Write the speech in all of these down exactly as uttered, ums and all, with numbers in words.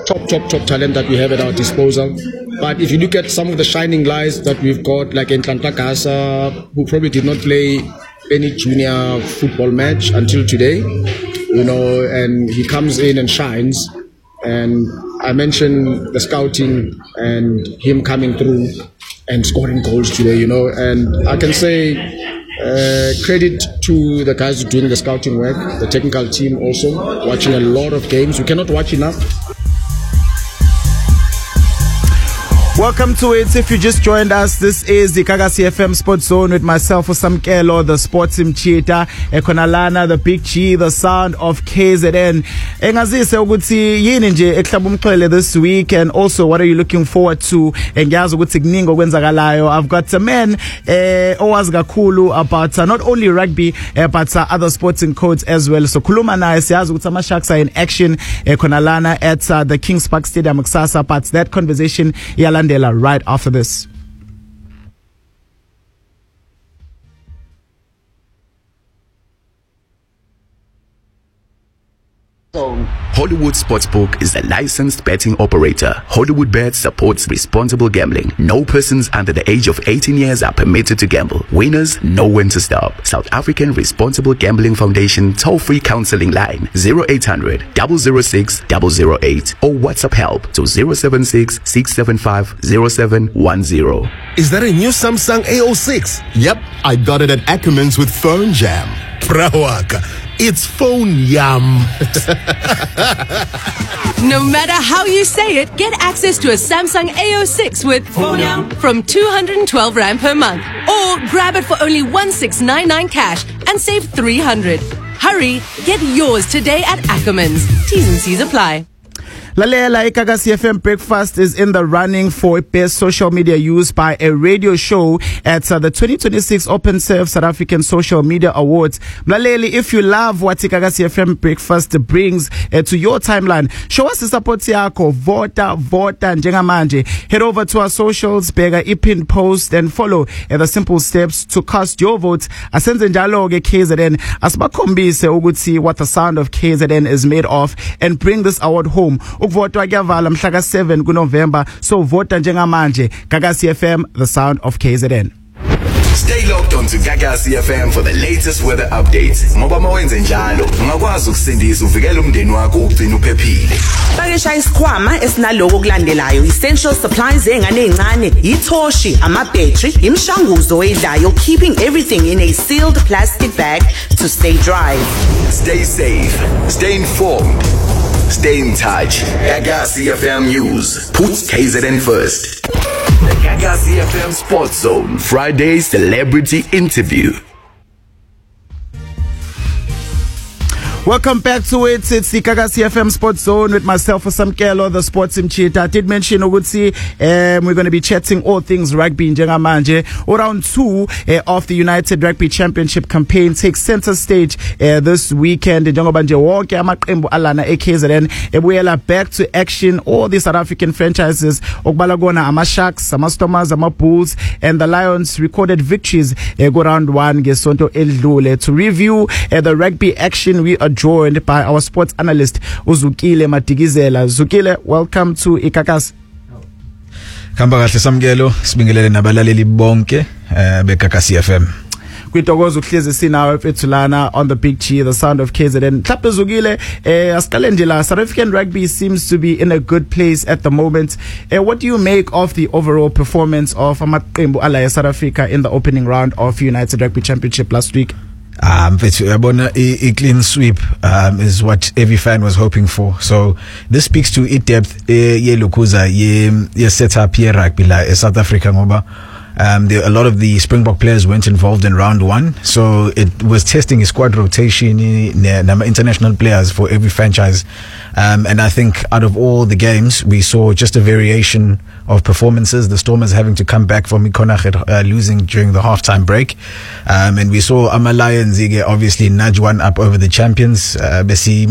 top, top, top talent that we have at our disposal. But if you look at some of the shining lights that we've got, like Nhlanhla Gasa, who probably did not play any junior football match until today, you know, and he comes in and shines. And I mentioned the scouting and him coming through and scoring goals today, you know, and I can say uh, credit to the guys doing the scouting work, the technical team also, watching a lot of games. We cannot watch enough. Welcome to it. If you just joined us, this is the Gagasi F M Sports Zone with myself, Usamkelo, the Sports Mchita, Ekonalana, the Big G, the sound of K Z N. Engazise ukuthi yini nje eklaba umxhele this week, and also what are you looking forward to? Engiyazi ukuthi kuningi okwenzakalayo. I've got a man eh owazi kakhulu about uh, not only rugby uh, but uh, other sporting codes as well. So khuluma naye siyazi ukuthi ama Sharks are in action Ekonalana at uh, the Kings Park Stadium kusasa, but that conversation iyalanda right after this. Hollywood Sportsbook is a licensed betting operator. Hollywood Bet supports responsible gambling. No persons under the age of eighteen years are permitted to gamble. Winners know when to stop. South African Responsible Gambling Foundation toll-free counseling line zero eight hundred, zero zero six, zero zero eight or WhatsApp help to zero seven six, six seven five, zero seven one zero. Is that a new Samsung A oh six? Yep, I got it at Ackermans with Phone Jam. Prawaka, it's phone yum. No matter how you say it, get access to a Samsung A oh six with Phone Yum from two hundred twelve rand per month. Or grab it for only one six nine nine cash and save three hundred. Hurry, get yours today at Ackermans. T's and C's apply. Lalela Gagasi F M Breakfast is in the running for best social media use by a radio show at uh, the twenty twenty-six Open Serve South African Social Media Awards. Mlaleli, if you love what Gagasi F M Breakfast brings uh, to your timeline, show us the support yako. Vota, vota, njengamanje. Head over to our socials, bega ipin post, and follow uh, the simple steps to cast your vote. Asenze njalo ke K Z N asibakhombise ukuthi what the sound of K Z N is made of, and bring this award home. Ukuvotwa kuyavala mhla ka seven kuNovember, so vota njengamanje. Gagasi F M, the sound of K Z N. Stay locked on to Gagasi F M for the latest weather updates. Ngoba mawenze njalo ungakwazi ukusindisa uvikele umndeni wakho ugcina uphephile. Pakisha isikhwama esinaloko kulandelayo: essential supplies ezingane ezincane, ithoshi, ama-battery, imishanguzo oyidlayo, keeping everything in a sealed plastic bag to stay dry. Stay safe, stay informed, stay in touch. Gagasi F M News puts K Z N first. The Gagasi F M Sports Zone Friday Celebrity Interview. Welcome back to it. It's the Gagasi F M Sports Zone with myself, Usamkelo, the Sports Mchita. I did mention ukuthi um, we're going to be chatting all things rugby njengamanje. Round two uh, of the United Rugby Championship campaign takes center stage uh, this weekend. Njengoba nje wonke amaqembu alana e-K Z N ebuyela back to action. All the South African franchises okubala kona ama Sharks, ama Stormers, ama Bulls, and the Lions recorded victories uh, go round one ngesonto eldlule. To review uh, the rugby action, we are joined by our sports analyst Uzukile Madigizela. Zukile, welcome to Gagasi. Khamba kahle Samkelo, sibingelele nabalaleli bonke be Gagasi F M. Kwitokoza ukuhlezi sinawe mfetulana on the Big G, the sound of K Z N. Mhlawumbe Zukile, eh asikale nje la, South African rugby seems to be in a good place at the moment. Uh, what do you make of the overall performance of amaqembu ala South Africa in the opening round of United Rugby Championship last week? Um, a, a clean sweep um, is what every fan was hoping for. So this speaks to it depth. Ye lukuza ye ye setup here rugby la South Africa ngoba. Um, there, a lot of the Springbok players weren't involved in round one, so it was testing a squad rotation, number international players for every franchise. Um, and I think out of all the games, we saw just a variation of performances. The Stormers having to come back from Ikonache uh, losing during the halftime break. Um, and we saw Ama Lions obviously nudge one up over the champions. Uh,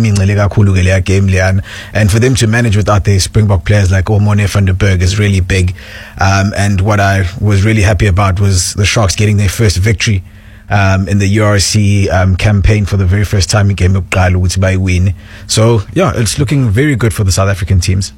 and for them to manage without their Springbok players like Omone van der Berg is really big. Um, and what I was really happy about was the Sharks getting their first victory um, in the U R C um, campaign for the very first time in game of Galo by win. So yeah, it's looking very good for the South African teams.